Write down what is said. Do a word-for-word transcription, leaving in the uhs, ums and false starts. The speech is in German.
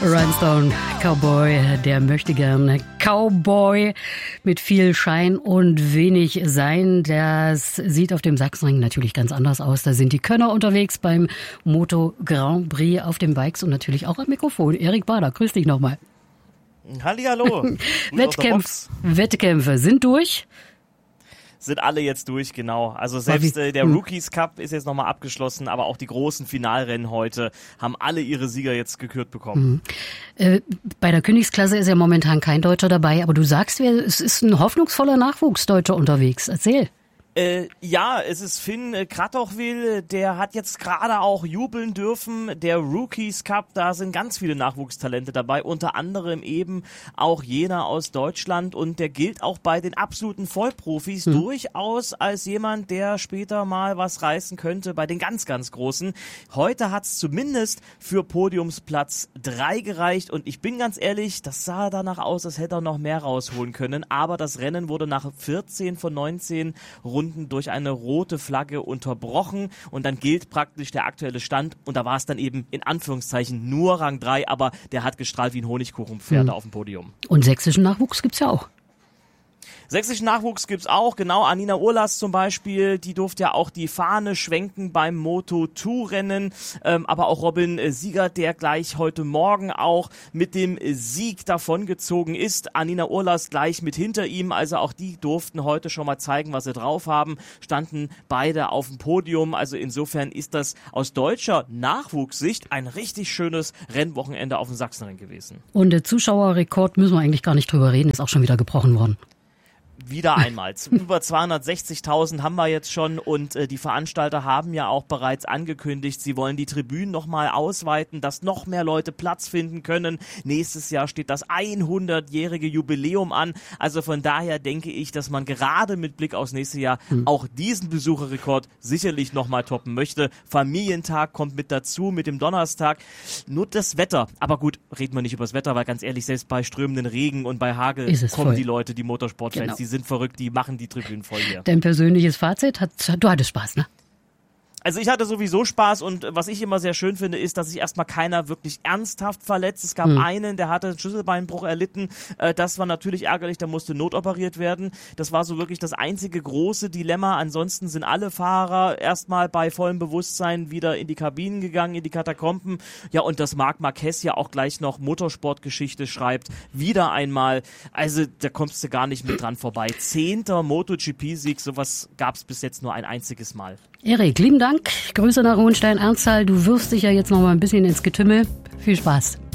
Rhinestone Cowboy, der möchte gern Cowboy mit viel Schein und wenig Sein. Das sieht auf dem Sachsenring natürlich ganz anders aus. Da sind die Könner unterwegs beim Moto Grand Prix auf den Bikes und natürlich auch am Mikrofon. Erik Bader, grüß dich nochmal. Hallihallo. Wettkämpfe, Wettkämpfe sind durch. Sind alle jetzt durch, genau. Also selbst äh, der Rookies Cup ist jetzt nochmal abgeschlossen, aber auch die großen Finalrennen heute haben alle ihre Sieger jetzt gekürt bekommen. Mhm. Äh, bei der Königsklasse ist ja momentan kein Deutscher dabei, aber du sagst, es ist ein hoffnungsvoller Nachwuchsdeutscher unterwegs. Erzähl. Äh, ja, es ist Finn äh, Kratochwil, der hat jetzt gerade auch jubeln dürfen. Der Rookies Cup, da sind ganz viele Nachwuchstalente dabei, unter anderem eben auch jener aus Deutschland, und der gilt auch bei den absoluten Vollprofis hm. durchaus als jemand, der später mal was reißen könnte bei den ganz, ganz Großen. Heute hat's zumindest für Podiumsplatz drei gereicht, und ich bin ganz ehrlich, das sah danach aus, als hätte er noch mehr rausholen können, aber das Rennen wurde nach vierzehn von neunzehn Runden durch eine rote Flagge unterbrochen, und dann gilt praktisch der aktuelle Stand, und da war es dann eben in Anführungszeichen nur Rang drei, aber der hat gestrahlt wie ein Honigkuchenpferd mhm. auf dem Podium. Und sächsischen Nachwuchs gibt's ja auch. Sächsischen Nachwuchs gibt's auch, genau. Anina Urlas zum Beispiel, die durfte ja auch die Fahne schwenken beim Moto zwei Rennen, ähm, aber auch Robin äh, Siegert, der gleich heute Morgen auch mit dem äh, Sieg davongezogen ist. Anina Urlas gleich mit hinter ihm, also auch die durften heute schon mal zeigen, was sie drauf haben, standen beide auf dem Podium, also insofern ist das aus deutscher Nachwuchssicht ein richtig schönes Rennwochenende auf dem Sachsenring gewesen. Und der Zuschauerrekord, müssen wir eigentlich gar nicht drüber reden, ist auch schon wieder gebrochen worden. Wieder einmal. Über zweihundertsechzigtausend haben wir jetzt schon, und äh, die Veranstalter haben ja auch bereits angekündigt, sie wollen die Tribünen nochmal ausweiten, dass noch mehr Leute Platz finden können. Nächstes Jahr steht das hundertjährige Jubiläum an. Also von daher denke ich, dass man gerade mit Blick aufs nächste Jahr mhm. auch diesen Besucherrekord sicherlich nochmal toppen möchte. Familientag kommt mit dazu, mit dem Donnerstag. Nur das Wetter. Aber gut, reden wir nicht über das Wetter, weil ganz ehrlich, selbst bei strömenden Regen und bei Hagel kommen voll. die Leute, die Motorsportfans, genau. die sind verrückt, die machen die Tribünen voll hier. Dein persönliches Fazit? Hat, du hattest Spaß, ne? Also ich hatte sowieso Spaß, und was ich immer sehr schön finde, ist, dass sich erstmal keiner wirklich ernsthaft verletzt. Es gab hm. einen, der hatte einen Schlüsselbeinbruch erlitten. Äh, das war natürlich ärgerlich, der musste notoperiert werden. Das war so wirklich das einzige große Dilemma. Ansonsten sind alle Fahrer erstmal bei vollem Bewusstsein wieder in die Kabinen gegangen, in die Katakomben. Ja, und dass Marc Marquez ja auch gleich noch Motorsportgeschichte schreibt, wieder einmal. Also da kommst du gar nicht mit dran vorbei. Zehnter MotoGP-Sieg, sowas gab es bis jetzt nur ein einziges Mal. Erik, lieben Dank. Grüße nach Hohenstein-Ernsthal. Du wirfst dich ja jetzt noch mal ein bisschen ins Getümmel. Viel Spaß.